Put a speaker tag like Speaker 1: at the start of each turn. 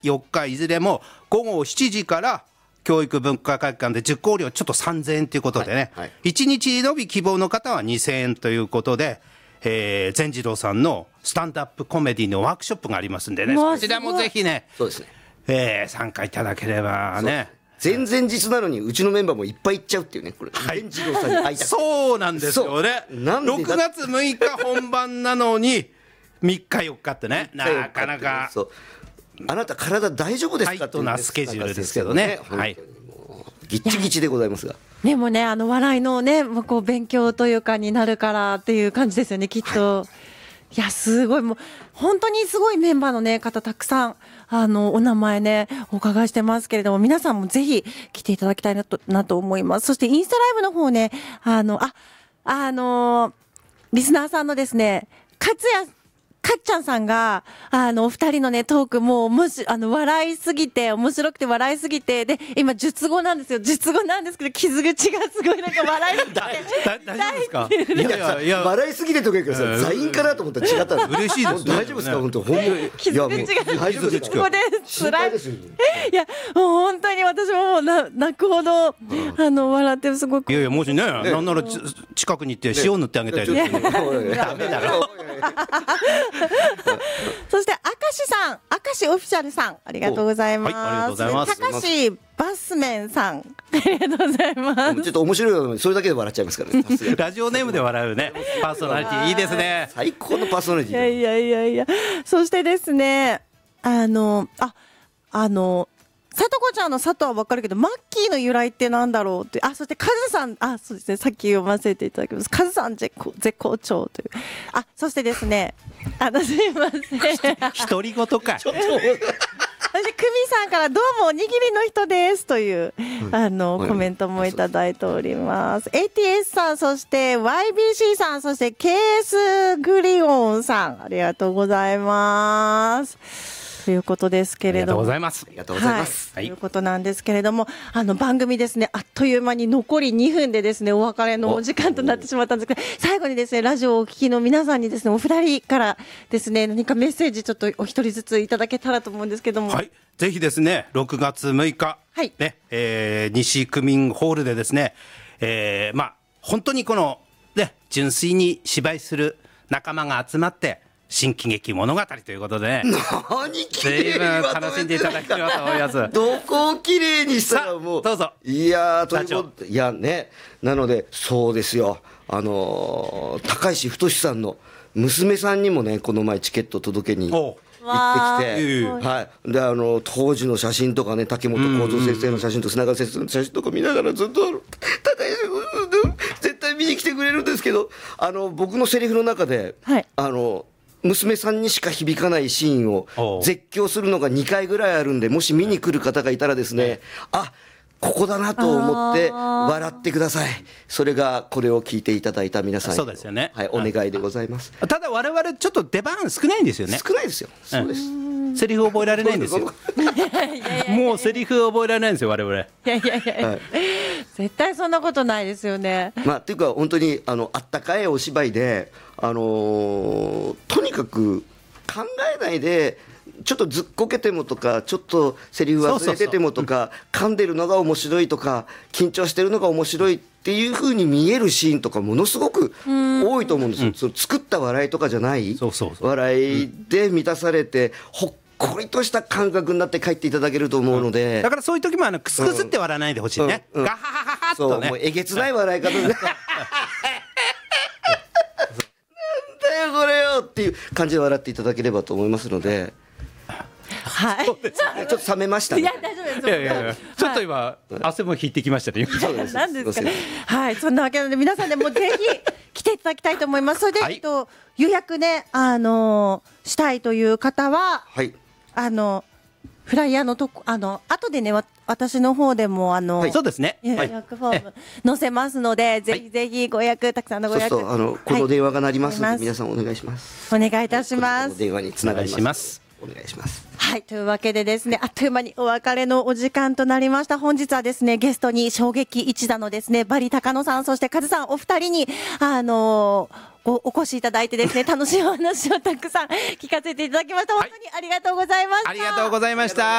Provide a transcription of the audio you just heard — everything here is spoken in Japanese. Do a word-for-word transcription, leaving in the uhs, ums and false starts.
Speaker 1: よっかいずれもごごしちじから教育文化会館で受講料ちょっとさんぜんえんということでね、はいはい、いちにちのみ希望の方はにせんえんということで、えー、善次郎さんのスタンドアップコメディのワークショップがありますんでね、そちらもぜひね、
Speaker 2: そうですね、
Speaker 1: えー、参加いただければね。
Speaker 2: 前々日なのにうちのメンバーもいっぱい行っちゃうっていうね、これ、善次郎さんに会いたくて。
Speaker 1: そうなんですよね。ろくがつむいか本番なのにみっかよっかってね、なかなか。
Speaker 2: そう、あなた体大丈夫ですかって
Speaker 1: タイトなスケジュールですけどね。はい。
Speaker 2: ぎっちぎちでございますが。
Speaker 3: でもね、あの笑いのね、こう勉強というかになるからっていう感じですよね、きっと。はい、いや、すごい、もう本当にすごいメンバーのね方たくさんあのお名前ねお伺いしてますけれども、皆さんもぜひ来ていただきたいなとなと思います。そしてインスタライブの方ね、あのああのリスナーさんのですね、勝也かっちゃんさんが、あの、お二人のね、トークも、もし、あの、笑いすぎて、面白くて笑いすぎて、で、今、術語なんですよ。術語なんですけど、傷口がすごい、なんか笑いすぎて。
Speaker 1: 大丈夫ですか？
Speaker 2: いやいやいや、笑いすぎてとか言うけどさ、座員かなと思ったら違ったんです。
Speaker 1: 嬉しいです。
Speaker 2: 大丈夫ですか？本当、本当。
Speaker 3: 傷口が、
Speaker 2: 大丈夫ですか？
Speaker 3: ここで、辛い。いや、もう本当に私ももうな、泣くほど、あの、笑ってすごく。
Speaker 1: いやいや、もしね、なんなら近くに行って塩塗ってあげたいです。ダメだろ。
Speaker 3: そして明石さん、明石オフィシャルさん、ありがとうございます。
Speaker 1: はい、ありがとうございます。
Speaker 3: 高橋バスメンさん、ありがとうございます。
Speaker 2: ちょっと面白いのにそれだけで笑っちゃいますからね。
Speaker 1: ラジオネームで笑うね、パーソナリティいいですね。
Speaker 2: 最高のパーソナリティ。
Speaker 3: いやいやいやいや。そしてですね、あのああの。さとこちゃんの佐藤は分かるけど、マッキーの由来ってなんだろうって。あ、そしてカズさん、あ、そうですね、さっき読ませていただきます。カズさん絶好絶好調という。あ、そしてですね、あのすいません。
Speaker 1: 独り言か。
Speaker 3: そして久美さんからどうもおにぎりの人ですという、うん、あの、はい、コメントもいただいております。エーティーエス さん、そして ワイビーシー さん、そして ケーエス グリオンさん、ありがとうございます。ということですけれども、
Speaker 1: ありがとうございます。
Speaker 2: ありがとうございます。
Speaker 3: はい、ということなんですけれども、あの番組ですね、あっという間に残りにふんでですね、お別れのお時間となってしまったんですけど、最後にですね、ラジオをお聞きの皆さんにですね、お二人からですね、何かメッセージちょっとお一人ずついただけたらと思うんですけども。
Speaker 1: はい、ぜひですね、ろくがつむいか、はいね、えー、西区民ホールでですね、えー、まあ本当にこのね、純粋に芝居する仲間が集まって新喜劇物語ということで、ね、
Speaker 2: 何きれいに
Speaker 1: 楽しんでいただければと思います。
Speaker 2: どこをきれいにしたらもう
Speaker 1: どうぞ。
Speaker 2: いやーということいやね、なのでそうですよ、あのー、高石太さんの娘さんにもね、この前チケット届けに行ってきて、はい、であの当時の写真とかね、竹本幸三先生の写真と砂川先生の写真とか見ながらずっと高石絶対見に来てくれるんですけど、あの僕のセリフの中で、はい、あの娘さんにしか響かないシーンを絶叫するのがにかいぐらいあるんで、もし見に来る方がいたらですね、あ、ここだなと思って笑ってください。それがこれを聞いていただいた皆さん、
Speaker 1: そうですよね、
Speaker 2: はい、お願いでございます。
Speaker 1: ただ我々ちょっと出番少ないんですよね。
Speaker 2: 少ないですよ。そうです。
Speaker 1: セリフ覚えられないんですよ。もうセリフ覚えられないんですよ我々。い
Speaker 3: やいやいや、はい、絶対そんなことないですよね。
Speaker 2: まあっていうか本当にあのあったかいお芝居で、あのー、とにかく考えないで、ちょっとずっこけてもとか、ちょっとセリフ忘れててもとか、噛んでるのが面白いとか、緊張してるのが面白いっていう風に見えるシーンとかものすごく多いと思うんですよ。うん、その作った笑いとかじゃない、そうそうそう、笑いで満たされて、ほっこりとした感覚になって帰っていただけると思うので、うん、
Speaker 1: だからそういう時もあのクスクスって笑わないでほしいね。ガハハハハッとね、
Speaker 2: そうもうえげつない笑い方で、なんだよこれよっていう感じで笑っていただければと思いますので。
Speaker 3: はい、
Speaker 2: ちょっと冷めましたね。
Speaker 3: いや大丈夫です。
Speaker 1: いやいやいや、ちょっと今、はい、汗も引いてきましたね。
Speaker 2: そうです。
Speaker 3: なんですか。はい、そんなわけなので皆さんでもぜひ来ていただきたいと思います。それで、はい、えっと予約ね、あのー、したいという方は、はい、あのフライヤーのとこ、あの後でね、わ私の方でもあの、
Speaker 1: はい、そうですね、
Speaker 3: 予約フォーム載せますので、はい、ぜひぜひご予約、たくさんのご予約、
Speaker 2: そうそう、あのこの電話が鳴りますので、はい、皆さんお願いします。
Speaker 3: お願いいたします。
Speaker 2: 電話につながります。お願いします。
Speaker 3: はい、というわけでですね、あっという間にお別れのお時間となりました。本日はですね、ゲストに衝撃一打のですね、バリ高野さん、そしてカズさんお二人にあのー、お, お越しいただいてですね、楽しいお話をたくさん聞かせていただきました。本当にありがとうございました。
Speaker 1: はい、ありがとうございました。